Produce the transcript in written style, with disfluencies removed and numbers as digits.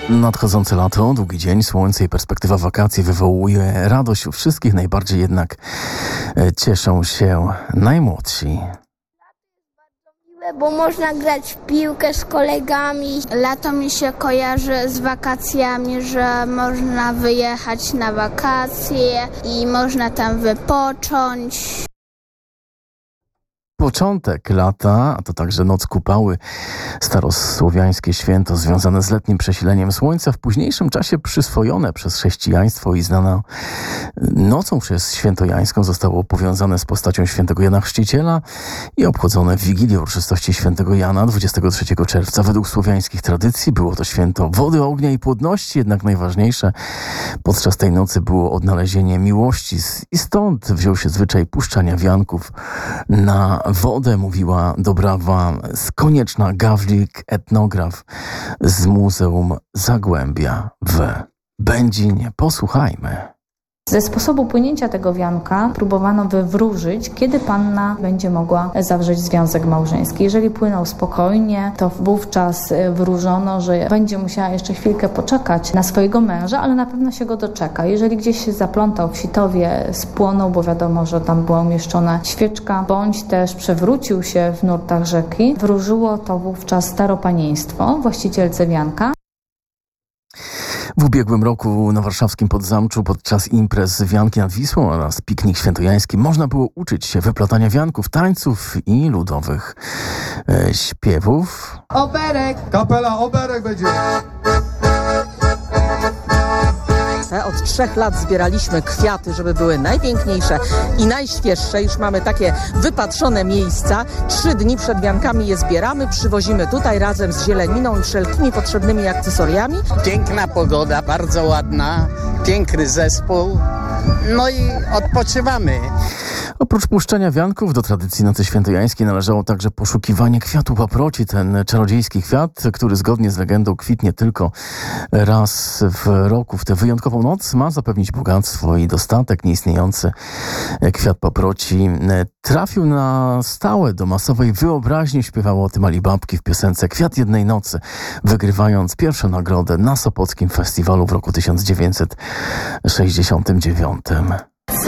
Nadchodzące lato, długi dzień, słońce i perspektywa wakacji wywołuje radość u wszystkich, najbardziej jednak cieszą się najmłodsi. Bo można grać w piłkę z kolegami. Lato mi się kojarzy z wakacjami, że można wyjechać na wakacje i można tam wypocząć. Początek lata, a to także noc kupały, starosłowiańskie święto związane z letnim przesileniem słońca, w późniejszym czasie przyswojone przez chrześcijaństwo i znane nocą przez świętojańską, zostało powiązane z postacią świętego Jana Chrzciciela i obchodzone w Wigilię uroczystości świętego Jana 23 czerwca. Według słowiańskich tradycji było to święto wody, ognia i płodności, jednak najważniejsze podczas tej nocy było odnalezienie miłości i stąd wziął się zwyczaj puszczania wianków na wodę, mówiła Dobrawa Konieczna Gawlik, etnograf z Muzeum Zagłębia w Będzinie. Posłuchajmy. Ze sposobu płynięcia tego wianka próbowano wywróżyć, kiedy panna będzie mogła zawrzeć związek małżeński. Jeżeli płynął spokojnie, to wówczas wróżono, że będzie musiała jeszcze chwilkę poczekać na swojego męża, ale na pewno się go doczeka. Jeżeli gdzieś się zaplątał w sitowie, spłonął, bo wiadomo, że tam była umieszczona świeczka, bądź też przewrócił się w nurtach rzeki, wróżyło to wówczas staropanieństwo, właścicielce wianka. W ubiegłym roku na warszawskim Podzamczu podczas imprez Wianki nad Wisłą oraz piknik świętojański można było uczyć się wyplatania wianków, tańców i ludowych śpiewów. Oberek! Kapela Oberek będzie! Od 3 lat zbieraliśmy kwiaty, żeby były najpiękniejsze i najświeższe. Już mamy takie wypatrzone miejsca. 3 dni przed wiankami je zbieramy, przywozimy tutaj razem z zieleniną i wszelkimi potrzebnymi akcesoriami. Piękna pogoda, bardzo ładna, piękny zespół. No i odpoczywamy. Oprócz puszczania wianków do tradycji nocy świętojańskiej należało także poszukiwanie kwiatu paproci. Ten czarodziejski kwiat, który zgodnie z legendą kwitnie tylko raz w roku. W tę wyjątkową noc ma zapewnić bogactwo i dostatek. Nieistniejący kwiat paproci trafił na stałe do masowej wyobraźni. Śpiewały o tym Alibabki w piosence Kwiat jednej nocy, wygrywając pierwszą nagrodę na Sopockim Festiwalu w roku 1969.